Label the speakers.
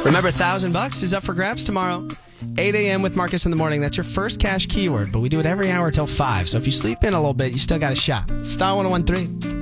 Speaker 1: Remember, $1,000 is up for grabs tomorrow. 8 a.m. with Marcus in the morning. That's your first cash keyword, but we do it every hour till 5. So if you sleep in a little bit, you still got a shot. Star 1013.